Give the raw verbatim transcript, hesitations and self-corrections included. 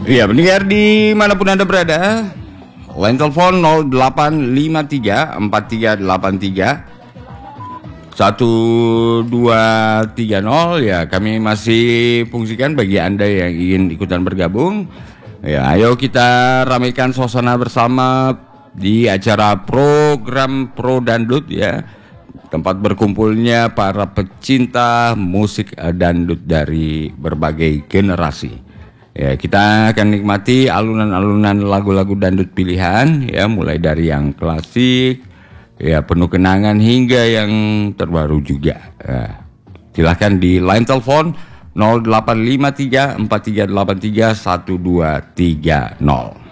Iya, pendengar dimanapun Anda berada, line telepon nol delapan lima tiga empat tiga delapan tiga satu dua tiga nol. Ya, kami masih fungsikan bagi Anda yang ingin ikutan bergabung. Ya, ayo kita ramaikan suasana bersama di acara program Pro Dangdut ya. Tempat berkumpulnya para pecinta musik dangdut dari berbagai generasi. Ya, kita akan nikmati alunan-alunan lagu-lagu dangdut pilihan ya, mulai dari yang klasik, ya penuh kenangan hingga yang terbaru juga. Ya, silahkan di line telepon nol delapan lima tiga empat tiga delapan tiga satu dua tiga nol.